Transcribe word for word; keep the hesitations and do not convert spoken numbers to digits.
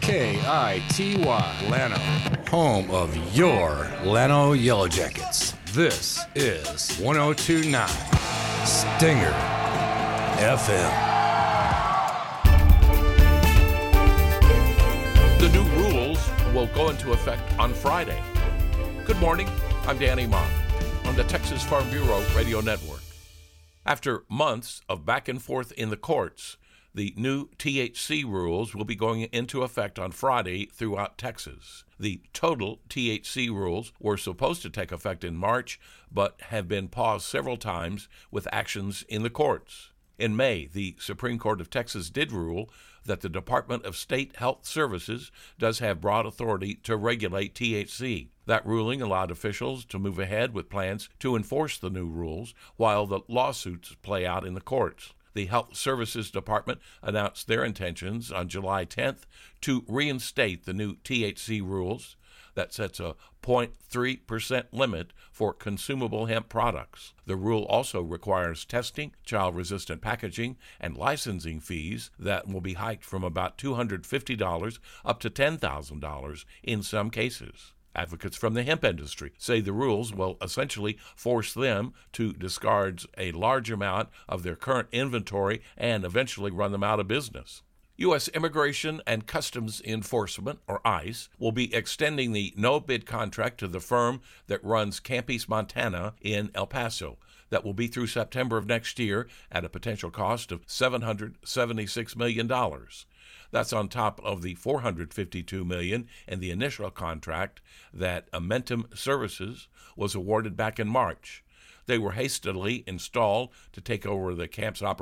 K I T Y, Llano, home of your Llano Yellow Jackets. This is one oh two point nine Stinger F M. The new rules will go into effect on Friday. Good morning, I'm Danny Mott on the Texas Farm Bureau Radio Network. After months of back and forth in the courts, the new T H C rules will be going into effect on Friday throughout Texas. The total T H C rules were supposed to take effect in March, but have been paused several times with actions in the courts. In May, the Supreme Court of Texas did rule that the Department of State Health Services does have broad authority to regulate T H C. That ruling allowed officials to move ahead with plans to enforce the new rules while the lawsuits play out in the courts. The Health Services Department announced their intentions on July tenth to reinstate the new T H C rules that sets a zero point three percent limit for consumable hemp products. The rule also requires testing, child-resistant packaging, and licensing fees that will be hiked from about two hundred fifty dollars up to ten thousand dollars in some cases. Advocates from the hemp industry say the rules will essentially force them to discard a large amount of their current inventory and eventually run them out of business. U S Immigration and Customs Enforcement, or ICE, will be extending the no-bid contract to the firm that runs Campes, Montana in El Paso. That will be through September of next year at a potential cost of seven hundred seventy-six million dollars. That's on top of the four hundred fifty-two million dollars in the initial contract that Amentum Services was awarded back in March. They were hastily installed to take over the camp's operation